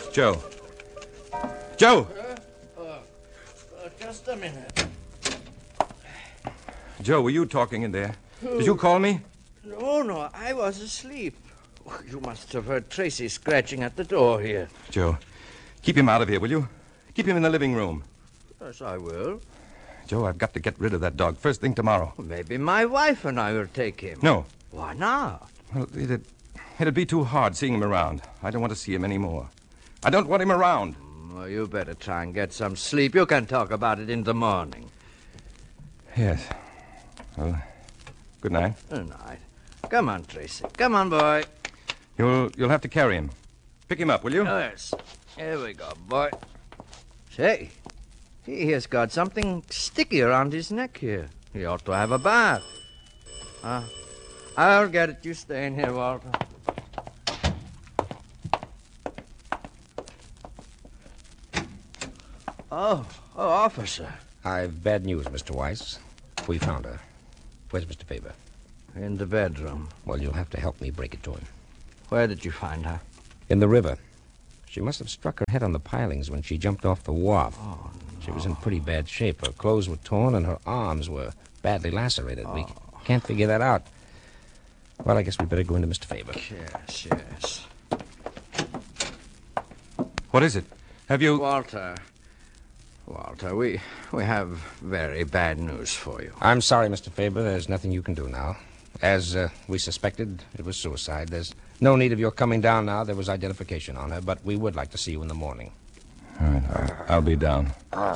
Joe. Joe! Just a minute. Joe, were you talking in there? Did you call me? No, I was asleep. You must have heard Tracy scratching at the door here. Joe, keep him out of here, will you? Keep him in the living room. Yes, I will. Joe, I've got to get rid of that dog first thing tomorrow. Maybe my wife and I will take him. No. Why not? Well, it'd be too hard seeing him around. I don't want to see him anymore. I don't want him around. Well, you better try and get some sleep. You can talk about it in the morning. Yes. Well, good night. Good night. Come on, Tracy. Come on, boy. You'll have to carry him. Pick him up, will you? Yes. Here we go, boy. Say, he has got something sticky around his neck here. He ought to have a bath. I'll get it. You stay in here, Walter. Oh, officer. I've bad news, Mr. Weiss. We found her. Where's Mr. Faber? In the bedroom. Well, you'll have to help me break it to him. Where did you find her? In the river. She must have struck her head on the pilings when she jumped off the wharf. Oh, no. She was in pretty bad shape. Her clothes were torn and her arms were badly lacerated. We can't figure that out. Well, I guess we better go into Mr. Faber. Yes. What is it? Have you... Walter, we have very bad news for you. I'm sorry, Mr. Faber. There's nothing you can do now. As we suspected, it was suicide. There's no need of your coming down now. There was identification on her, but we would like to see you in the morning. All right, I'll be down.